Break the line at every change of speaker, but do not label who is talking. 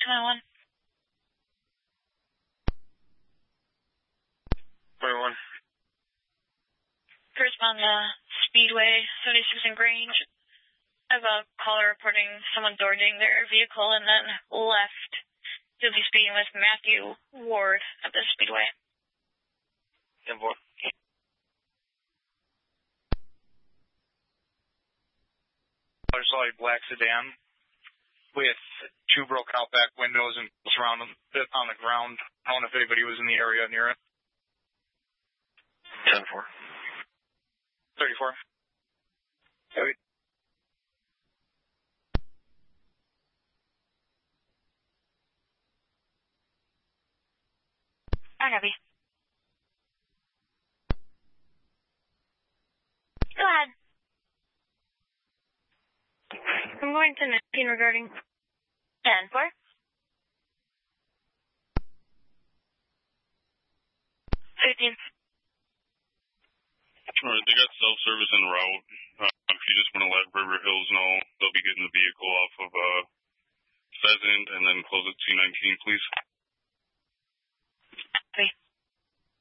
21.
21.
First on the Speedway, 76 and Grange. I have a caller reporting someone dodging their vehicle and then left. He'll be speeding with Matthew Ward at the Speedway.
10-4. I just saw a black sedan with two broken out back windows and surrounded on the ground. I don't know if anybody was in the area near it.
10-4.
34.
Heavy.
Heavy. Go ahead. I'm going to 19 regarding 10-4. 15.
Alright, they got self-service en route. If you just want to let River Hills know, they'll be getting the vehicle off of Pheasant and then close at 219, please.